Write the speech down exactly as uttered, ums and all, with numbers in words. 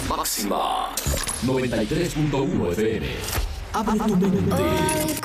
Máxima noventa y tres punto uno F M. Abre tu mente.